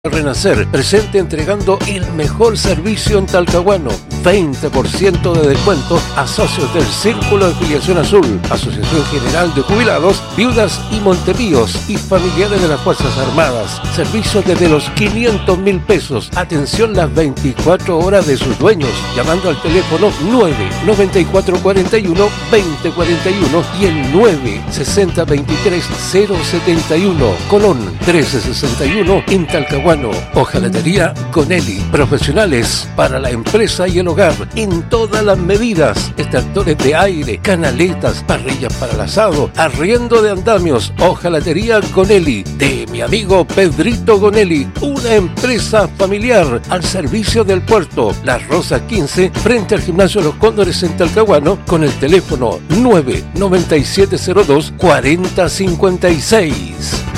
Renacer, presente entregando el mejor servicio en Talcahuano. 20% de descuento a socios del Círculo de Filiación Azul, Asociación General de Jubilados, Viudas y Montevíos y familiares de las Fuerzas Armadas. Servicios desde los 500.000 pesos. Atención las 24 horas de sus dueños, llamando al teléfono 99441 2041 y el 96023 071. Colón 1361 en Talcahuano. Hojalatería Gonelli, profesionales para la empresa y el hogar en todas las medidas, extractores de aire, canaletas, parrillas para el asado, arriendo de andamios. Hojalatería Gonelli, de mi amigo Pedrito Gonelli, una empresa familiar al servicio del puerto. Las Rosas 15, frente al gimnasio Los Cóndores en Talcahuano, con el teléfono 99702 4056.